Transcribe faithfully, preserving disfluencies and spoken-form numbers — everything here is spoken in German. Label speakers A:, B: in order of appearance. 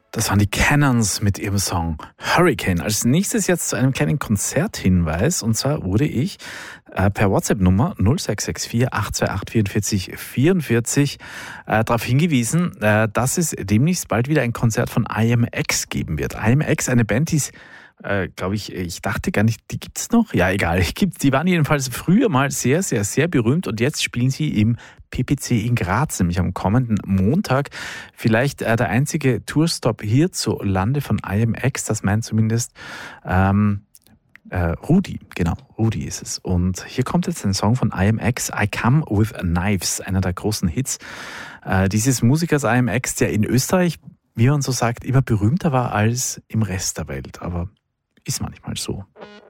A: Das waren die Cannons mit ihrem Song Hurricane. Als nächstes jetzt zu einem kleinen Konzerthinweis. Und zwar wurde ich äh, per WhatsApp-Nummer null sechs sechs vier acht zwei acht vier vier vier vier äh, darauf hingewiesen, äh, dass es demnächst bald wieder ein Konzert von I M X geben wird. I M X, eine Band, die ist, äh, glaube ich, ich dachte gar nicht, die gibt's noch? Ja, egal, gibt's. Die waren jedenfalls früher mal sehr, sehr, sehr berühmt und jetzt spielen sie im P P C in Graz, nämlich am kommenden Montag. Vielleicht äh, der einzige Tourstop hierzulande von I M X, das meint zumindest ähm, äh, Rudi, genau, Rudi ist es. Und hier kommt jetzt ein Song von I M X, I Come With Knives, einer der großen Hits äh, dieses Musikers I M X, der in Österreich, wie man so sagt, immer berühmter war als im Rest der Welt, aber ist manchmal so.